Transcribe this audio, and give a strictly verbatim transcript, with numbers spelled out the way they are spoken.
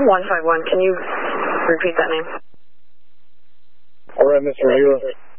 one five one, can you repeat that name? All right, Mister Rivera.